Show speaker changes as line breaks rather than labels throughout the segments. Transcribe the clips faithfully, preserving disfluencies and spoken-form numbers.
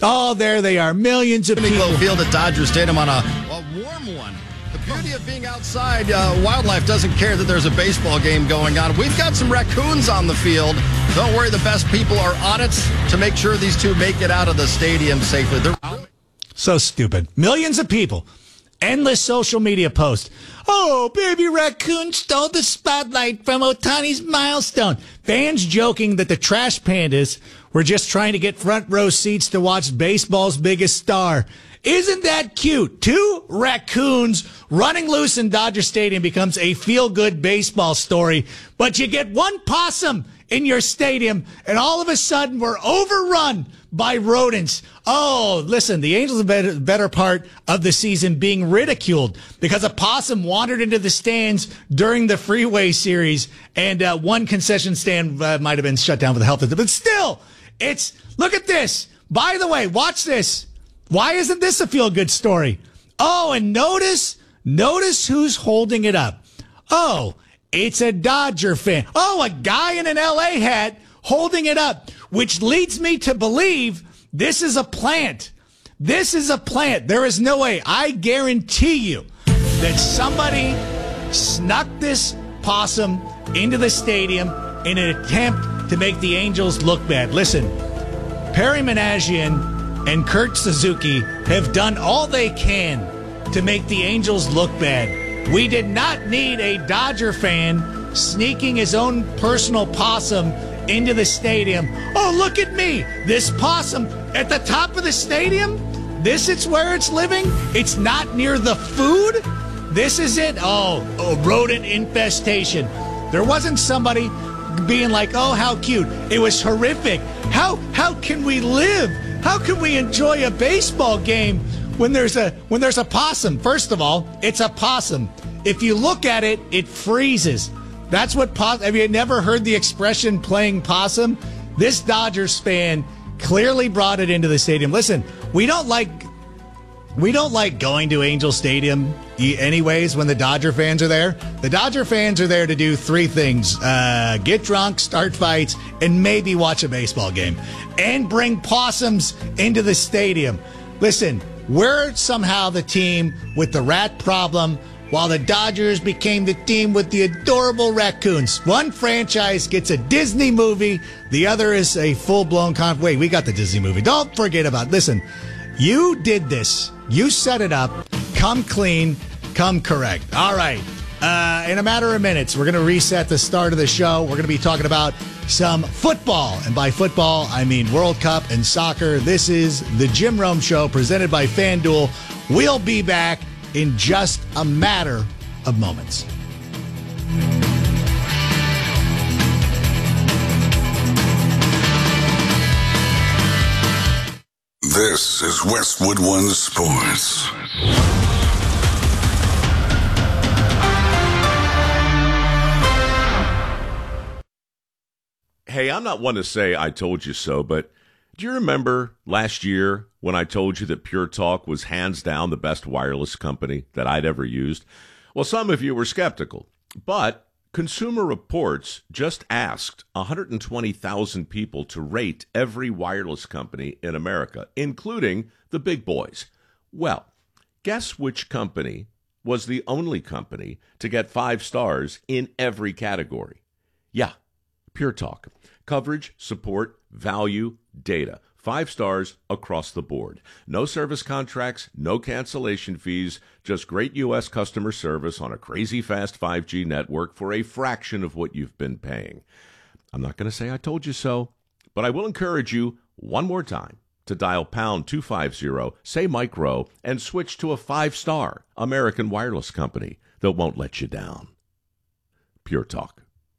Oh, there they are. Millions of people.
Glow Field at Dodger Stadium on a, a warm one. The beauty of being outside, uh, wildlife doesn't care that there's a baseball game going on. We've got some raccoons on the field. Don't worry, the best people are on it to make sure these two make it out of the stadium safely. They're
so stupid. Millions of people. Endless social media posts. Oh, baby raccoon stole the spotlight from Ohtani's milestone. Fans joking that the trash pandas were just trying to get front row seats to watch baseball's biggest star. Isn't that cute? Two raccoons running loose in Dodger Stadium becomes a feel-good baseball story, but you get one possum in your stadium, and all of a sudden we're overrun by rodents. Oh, listen, the Angels have been the better part of the season being ridiculed because a possum wandered into the stands during the Freeway Series, and uh, one concession stand uh, might have been shut down for the health of it. But still, it's, look at this. By the way, watch this. Why isn't this a feel-good story? Oh, and notice, notice who's holding it up. Oh, it's a Dodger fan. Oh, a guy in an L A hat holding it up, which leads me to believe this is a plant. This is a plant. There is no way. I guarantee you that somebody snuck this possum into the stadium in an attempt to make the Angels look bad. Listen, Perry Managian and Kurt Suzuki have done all they can to make the Angels look bad. We did not need a Dodger fan sneaking his own personal possum into the stadium. Oh, look at me. This possum at the top of the stadium? This is where it's living? It's not near the food? This is it? Oh, oh rodent infestation. There wasn't somebody being like, oh, how cute. It was horrific. How how can we live? How can we enjoy a baseball game when there's a when there's a possum? First of all, it's a possum. If you look at it, it freezes. That's what possum. Have you never heard the expression playing possum? This Dodgers fan clearly brought it into the stadium. Listen, we don't like we don't like going to Angel Stadium anyways when the Dodger fans are there. The Dodger fans are there to do three things: uh, get drunk, start fights, and maybe watch a baseball game. And bring possums into the stadium. Listen, we're somehow the team with the rat problem, while the Dodgers became the team with the adorable raccoons. One franchise gets a Disney movie, the other is a full-blown con. Wait, we got the Disney movie. Don't forget about it. Listen, you did this. You set it up. Come clean. Come correct. All right. Uh, in a matter of minutes, we're going to reset the start of the show. We're going to be talking about some football. And by football, I mean World Cup and soccer. This is the Jim Rome Show presented by FanDuel. We'll be back in just a matter of moments.
This is Westwood One Sports.
Hey, I'm not one to say I told you so, but do you remember last year when I told you that Pure Talk was hands down the best wireless company that I'd ever used? Well, some of you were skeptical, but Consumer Reports just asked one hundred twenty thousand people to rate every wireless company in America, including the big boys. Well, guess which company was the only company to get five stars in every category? Yeah, Pure Talk. Coverage, support, value, data. Five stars across the board. No service contracts, no cancellation fees, just great U S customer service on a crazy fast five G network for a fraction of what you've been paying. I'm not going to say I told you so, but I will encourage you one more time to dial pound two fifty, say Mike Rowe, and switch to a five-star American wireless company that won't let you down. Pure Talk.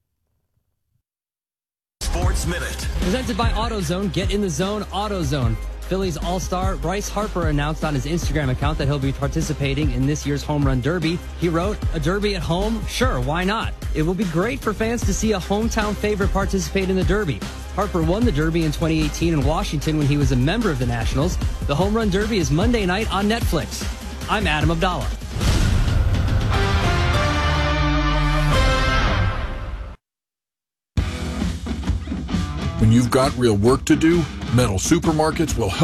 Sports Minute.
Presented by AutoZone. Get in the zone, AutoZone. Phillies All-Star Bryce Harper announced on his Instagram account that he'll be participating in this year's Home Run Derby. He wrote, "A derby at home? Sure, why not? It will be great for fans to see a hometown favorite participate in the Derby." Harper won the Derby in twenty eighteen in Washington when he was a member of the Nationals. The Home Run Derby is Monday night on Netflix. I'm Adam Abdallah.
When you've got real work to do, Metal Supermarkets will help.